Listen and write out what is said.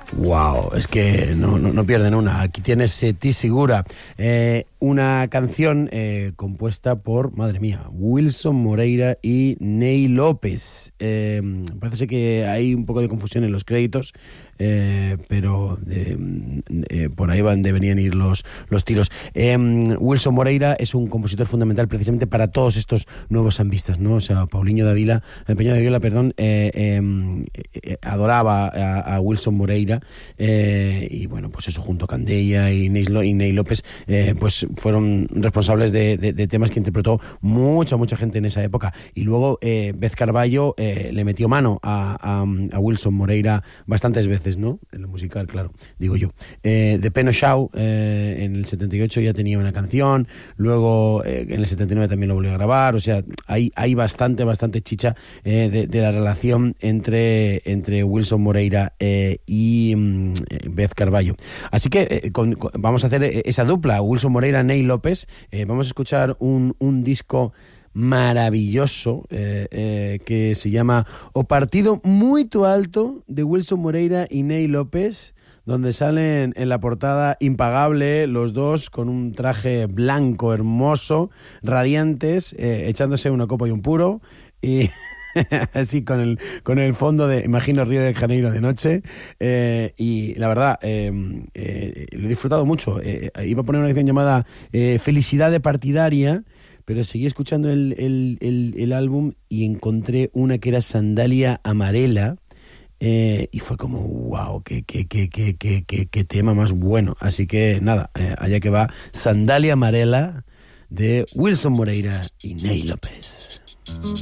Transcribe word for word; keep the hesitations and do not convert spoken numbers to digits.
Wow, es que no, no, no pierden una. Aquí tienes eh, Ti Segura, eh, una canción eh, compuesta por, madre mía, Wilson Moreira y Ney López. Eh, parece que hay un poco de confusión en los créditos, eh, pero de, eh, por ahí van, deberían ir los, los tiros. Eh, Wilson Moreira es un compositor fundamental precisamente para todos estos nuevos sambistas, ¿no? O sea, Paulinho Dávila, eh, Peña de Viola, perdón, eh, eh, eh, adoraba a, a Wilson Moreira. Eh, y bueno, pues eso, junto a Candella y Ney, y Ney López, eh, pues fueron responsables de, de, de temas que interpretó mucha, mucha gente en esa época. Y luego eh, Beth Carballo eh, le metió mano a, a, a Wilson Moreira bastantes veces, ¿no? En lo musical, claro, digo yo. Eh, de Peno Shaw, eh, en el setenta y ocho ya tenía una canción, luego eh, en el setenta y nueve también lo volvió a grabar, o sea, hay, hay bastante, bastante chicha eh, de, de la relación entre, entre Wilson Moreira eh, y Beth Carballo. Así que eh, con, con, vamos a hacer esa dupla, Wilson Moreira, Ney López. Eh, vamos a escuchar un, un disco maravilloso eh, eh, que se llama O Partido Muito Alto, de Wilson Moreira y Ney López, donde salen en la portada impagable los dos con un traje blanco hermoso, radiantes, eh, echándose una copa y un puro, y así con el con el fondo de, imagino, Río de Janeiro de noche, eh, y la verdad eh, eh, lo he disfrutado mucho. Eh, iba a poner una canción llamada eh, Felicidad de Partidaria, pero seguí escuchando el, el, el, el álbum y encontré una que era Sandalia Amarela, eh, y fue como wow, qué, qué, qué, qué, qué, qué, qué tema más bueno. Así que nada, eh, allá que va Sandalia Amarela de Wilson Moreira y Ney López.